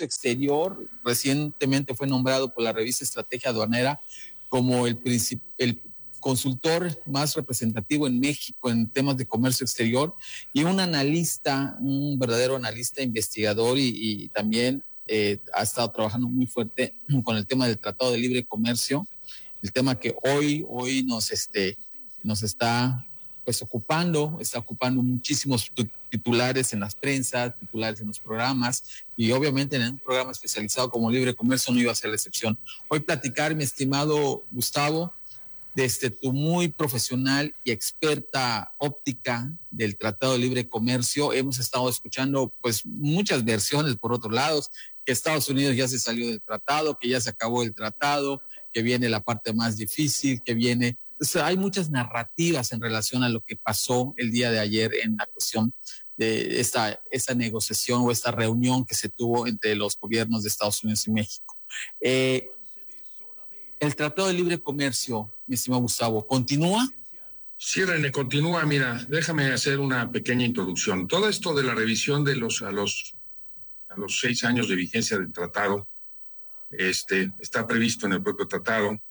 Comercio Exterior. Recientemente fue nombrado por la revista Estrategia Aduanera como el consultor más representativo en México en temas de comercio exterior y un analista, un verdadero analista, investigador y también ha estado trabajando muy fuerte con el tema del Tratado de Libre Comercio, el tema que hoy nos está pues está ocupando muchísimos titulares en las prensas, titulares en los programas y obviamente en un programa especializado como Libre Comercio no iba a ser la excepción. Hoy platicar, mi estimado Gustavo, desde tu muy profesional y experta óptica del Tratado de Libre Comercio, hemos estado escuchando pues muchas versiones por otros lados, que Estados Unidos ya se salió del tratado, que ya se acabó el tratado, que viene la parte más difícil, que viene... O sea, hay muchas narrativas en relación a lo que pasó el día de ayer en la cuestión de esta negociación o esta reunión que se tuvo entre los gobiernos de Estados Unidos y México. El Tratado de Libre Comercio, mi estimado Gustavo, ¿continúa? Sí, René, continúa. Mira, déjame hacer una pequeña introducción. Todo esto de la revisión de a los 6 años de vigencia del tratado, está previsto en el propio tratado,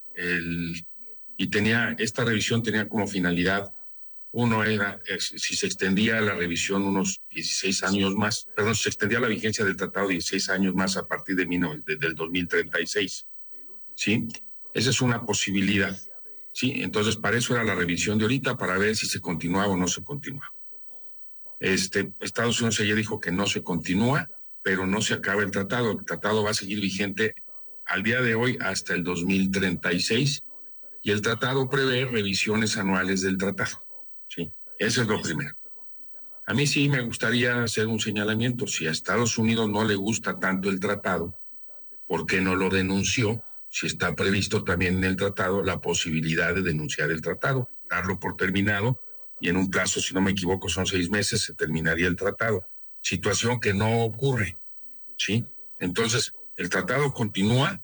esta revisión tenía como finalidad, uno era, si se extendía la revisión unos 16 años más, perdón, se extendía la vigencia del tratado 16 años más a partir del 2036, ¿sí? Esa es una posibilidad, ¿sí? Entonces, para eso era la revisión de ahorita, para ver si se continuaba o no se continuaba. Estados Unidos ya dijo que no se continúa, pero no se acaba el tratado. El tratado va a seguir vigente al día de hoy hasta el 2036 y el tratado prevé revisiones anuales del tratado, ¿sí? Eso es lo primero. A mí sí me gustaría hacer un señalamiento. Si a Estados Unidos no le gusta tanto el tratado, ¿por qué no lo denunció? Si está previsto también en el tratado la posibilidad de denunciar el tratado, darlo por terminado, y en un plazo, si no me equivoco, son 6 meses, se terminaría el tratado. Situación que no ocurre, ¿sí? Entonces, el tratado continúa.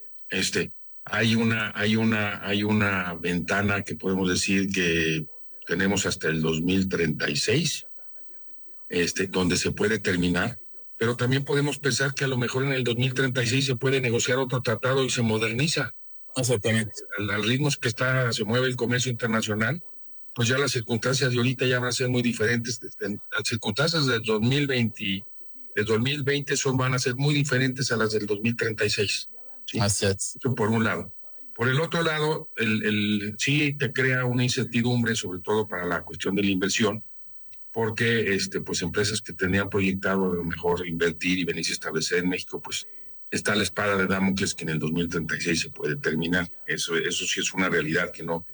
Hay una ventana que podemos decir que tenemos hasta el 2036, donde se puede terminar. Pero también podemos pensar que a lo mejor en el 2036 se puede negociar otro tratado y se moderniza. Exactamente. Al ritmo que se mueve el comercio internacional, pues ya las circunstancias de ahorita ya van a ser muy diferentes. Las circunstancias del 2020 van a ser muy diferentes a las del 2036. ¿Sí? Así es. Eso por un lado. Por el otro lado, sí te crea una incertidumbre, sobre todo para la cuestión de la inversión, porque pues empresas que tenían proyectado a lo mejor invertir y venirse a establecer en México, pues está la espada de Damocles que en el 2036 se puede terminar. Eso sí es una realidad que no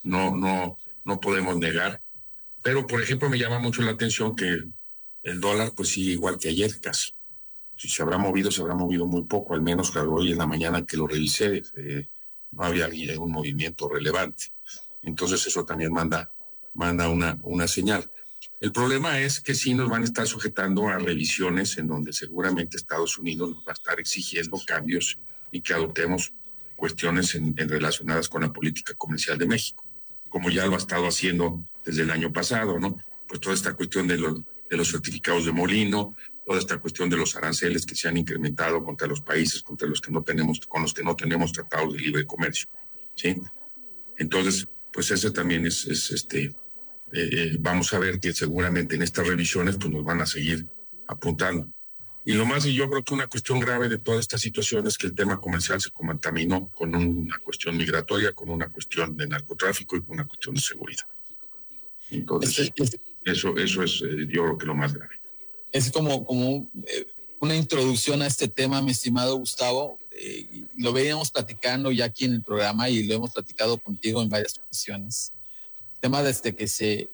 podemos negar. Pero, por ejemplo, me llama mucho la atención que el dólar, pues sí, igual que ayer casi. Si se habrá movido muy poco, al menos hoy en la mañana que lo revisé, no había un movimiento relevante. Entonces eso también manda una señal. El problema es que sí nos van a estar sujetando a revisiones en donde seguramente Estados Unidos nos va a estar exigiendo cambios y que adoptemos cuestiones relacionadas con la política comercial de México, como ya lo ha estado haciendo desde el año pasado, ¿no? Pues toda esta cuestión de los certificados de molino, toda esta cuestión de los aranceles que se han incrementado contra los países con los que no tenemos tratados de libre comercio, ¿sí? Entonces, pues ese también vamos a ver que seguramente en estas revisiones pues nos van a seguir apuntando. Y yo creo que una cuestión grave de toda esta situación es que el tema comercial se contaminó con una cuestión migratoria, con una cuestión de narcotráfico y con una cuestión de seguridad. Entonces, eso es yo creo que lo más grave. Es como una introducción a este tema, mi estimado Gustavo. Lo veníamos platicando ya aquí en el programa y lo hemos platicado contigo en varias ocasiones. El tema desde que se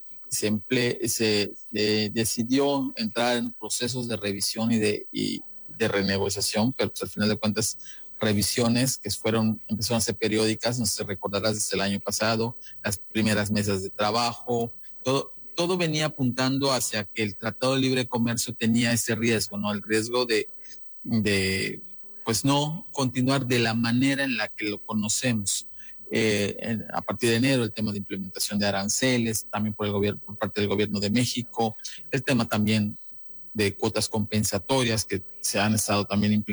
decidió entrar en procesos de revisión y de renegociación, pero pues al final de cuentas revisiones que empezaron a ser periódicas, no sé si recordarás desde el año pasado, las primeras mesas de trabajo, todo venía apuntando hacia que el Tratado de Libre Comercio tenía ese riesgo, ¿no? El riesgo de pues no continuar de la manera en la que lo conocemos. A partir de enero, el tema de implementación de aranceles, también por parte del gobierno de México, el tema también de cuotas compensatorias que se han estado también implementando